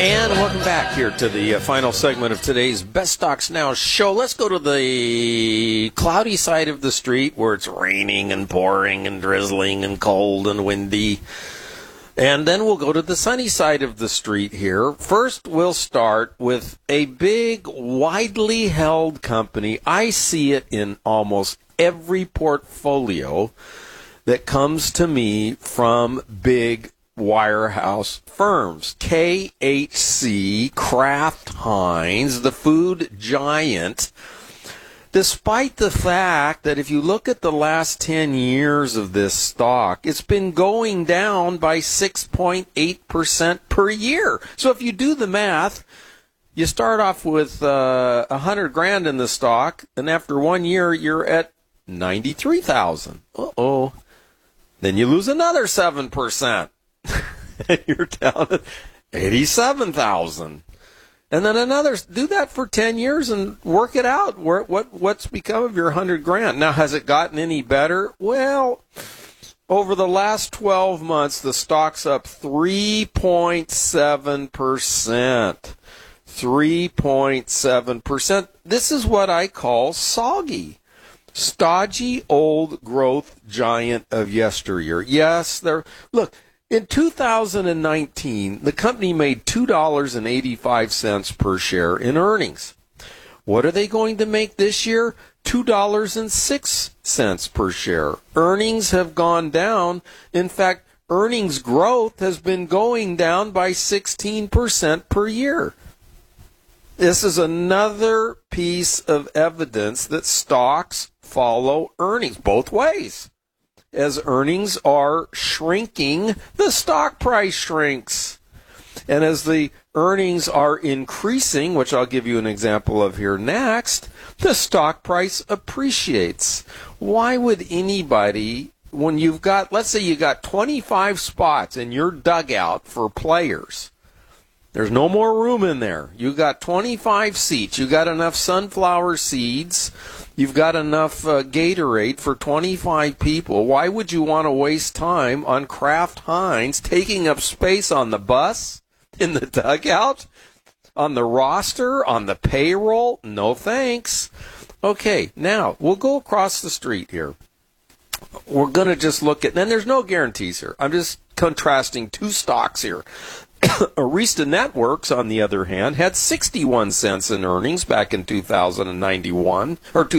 And welcome back here to the final segment of today's Best Stocks Now show. Let's go to the cloudy side of the street where it's raining and pouring and drizzling and cold and windy. And then we'll go to the sunny side of the street here. First, we'll start with a big, widely held company. I see it in almost every portfolio that comes to me from big wirehouse firms. KHC, Kraft Heinz, the food giant. Despite the fact that if you look at the last 10 years of this stock, it's been going down by 6.8% per year. So if you do the math, you start off with $100,000 in the stock, and after 1 year, you're at 93,000. Uh-oh. Then you lose another 7%. And you're down at 87,000. And then do that for 10 years and work it out. What's become of your $100,000? Now, has it gotten any better? Well, over the last 12 months, the stock's up 3.7%. 3.7%. This is what I call soggy. Stodgy old growth giant of yesteryear. Yes, look, in 2019, the company made $2.85 per share in earnings. What are they going to make this year? $2.06 per share. Earnings have gone down. In fact, earnings growth has been going down by 16% per year. This is another piece of evidence that stocks follow earnings both ways. As earnings are shrinking, the stock price shrinks. And as the earnings are increasing, which I'll give you an example of here next, the stock price appreciates. Why would anybody, when you've got, let's say you got 25 spots in your dugout for players, there's no more room in there. You got 25 seats. You got enough sunflower seeds. You've got enough Gatorade for 25 people. Why would you want to waste time on Kraft Heinz taking up space on the bus, in the dugout, on the roster, on the payroll? No thanks. Okay, now we'll go across the street here. We're going to just look at, and there's no guarantees here. I'm just contrasting two stocks here. Arista Networks, on the other hand, had 61 cents in earnings back in 2019.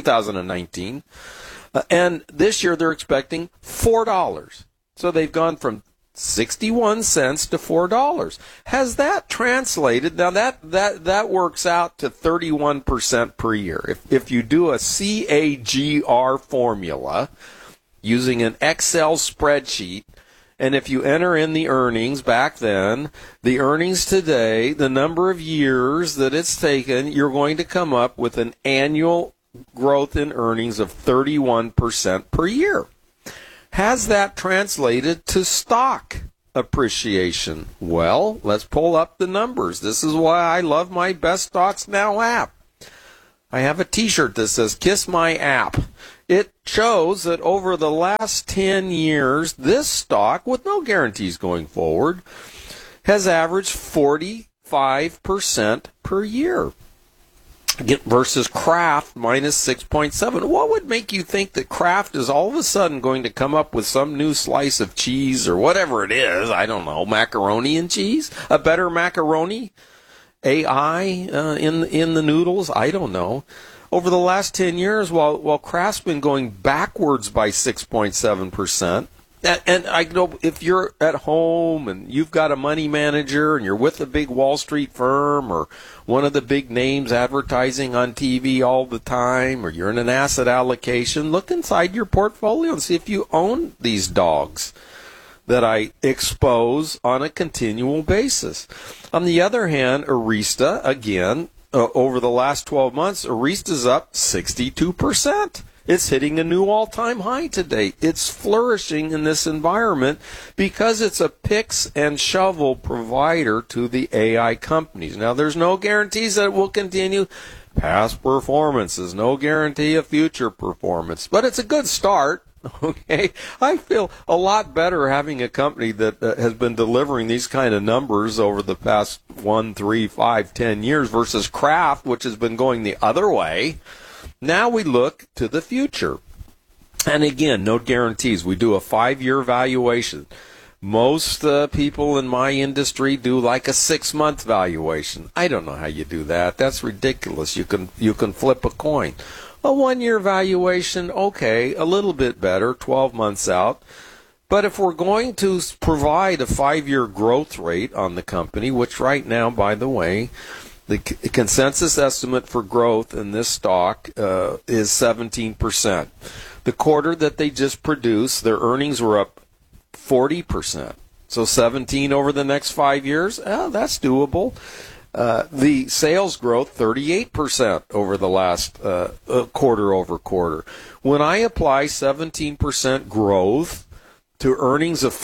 And this year they're expecting $4. So they've gone from 61 cents to $4. Has that translated? Now that works out to 31% per year. If you do a CAGR formula using an Excel spreadsheet, and if you enter in the earnings back then, the earnings today, the number of years that it's taken, you're going to come up with an annual growth in earnings of 31% per year. Has that translated to stock appreciation? Well, let's pull up the numbers. This is why I love my Best Stocks Now app. I have a t-shirt that says, Kiss My App. It shows that over the last 10 years, this stock, with no guarantees going forward, has averaged 45% per year versus Kraft minus 6.7. What would make you think that Kraft is all of a sudden going to come up with some new slice of cheese or whatever it is? I don't know, macaroni and cheese? A better macaroni? AI in the noodles? I don't know. Over the last 10 years, while Kraft's been going backwards by 6.7%, and I know if you're at home and you've got a money manager and you're with a big Wall Street firm or one of the big names advertising on TV all the time, or you're in an asset allocation, look inside your portfolio and see if you own these dogs that I expose on a continual basis. On the other hand, Arista, again, over the last 12 months, Arista's up 62%. It's hitting a new all-time high today. It's flourishing in this environment because it's a picks and shovel provider to the AI companies. Now, there's no guarantees that it will continue. Past performance is no guarantee of future performance, but it's a good start. Okay, I feel a lot better having a company that has been delivering these kind of numbers over the past, 1, 3, 5, 10 years versus Kraft, which has been going the other way. Now we look to the future. And again, no guarantees. We do a 5-year valuation. Most people in my industry do like a 6-month valuation. I don't know how you do that. That's ridiculous. You can flip a coin. A 1-year valuation, okay, a little bit better, 12 months out. But if we're going to provide a 5-year growth rate on the company, which right now, by the way, the consensus estimate for growth in this stock is 17%. The quarter that they just produced, their earnings were up 40%. So 17 over the next 5 years, that's doable. The sales growth, 38% over the last quarter over quarter. When I apply 17% growth to earnings of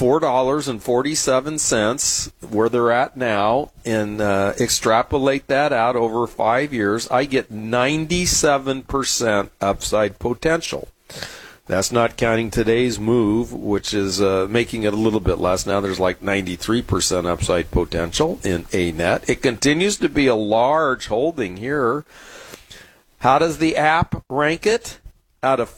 $4.47, where they're at now, and extrapolate that out over 5 years, I get 97% upside potential. That's not counting today's move, which is making it a little bit less. Now there's like 93% upside potential in ANET. It continues to be a large holding here. How does the app rank it? Out of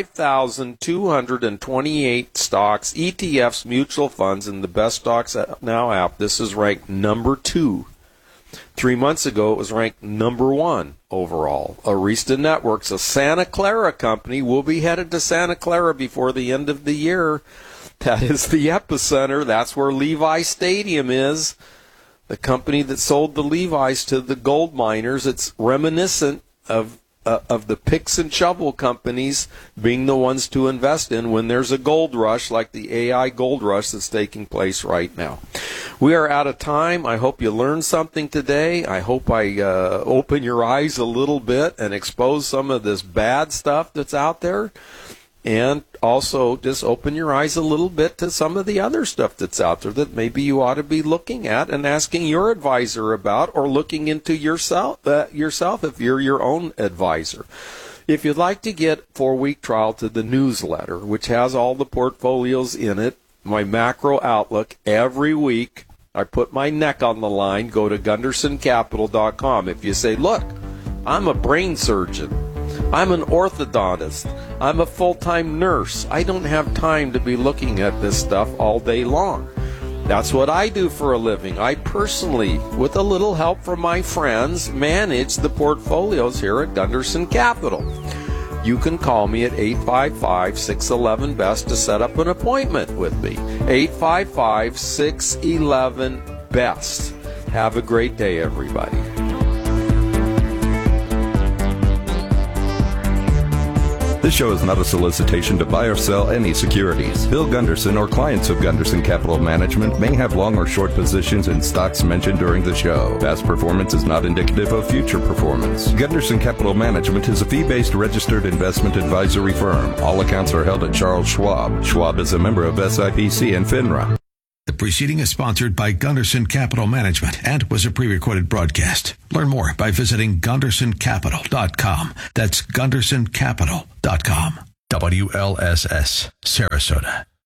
5,228 stocks, ETFs, mutual funds, and the Best Stocks Now app, this is ranked number 2. 3 months ago, it was ranked number 1 overall. Arista Networks, a Santa Clara company, will be headed to Santa Clara before the end of the year. That is the epicenter. That's where Levi Stadium is. The company that sold the Levi's to the gold miners. It's reminiscent of the picks and shovel companies being the ones to invest in when there's a gold rush like the AI gold rush that's taking place right now. We are out of time. I hope you learned something today. I hope I open your eyes a little bit and expose some of this bad stuff that's out there. And also just open your eyes a little bit to some of the other stuff that's out there that maybe you ought to be looking at and asking your advisor about, or looking into yourself if you're your own advisor. If you'd like to get 4-week trial to the newsletter, which has all the portfolios in it, my macro outlook every week, I put my neck on the line, go to GundersonCapital.com. If you say, look, I'm a brain surgeon, I'm an orthodontist, I'm a full-time nurse, I don't have time to be looking at this stuff all day long. That's what I do for a living. I personally, with a little help from my friends, manage the portfolios here at Gunderson Capital. You can call me at 855-611-BEST to set up an appointment with me. 855-611-BEST. Have a great day, everybody. This show is not a solicitation to buy or sell any securities. Bill Gunderson or clients of Gunderson Capital Management may have long or short positions in stocks mentioned during the show. Past performance is not indicative of future performance. Gunderson Capital Management is a fee-based registered investment advisory firm. All accounts are held at Charles Schwab. Schwab is a member of SIPC and FINRA. The preceding is sponsored by Gunderson Capital Management and was a pre-recorded broadcast. Learn more by visiting GundersonCapital.com. That's GundersonCapital.com. WLSS, Sarasota.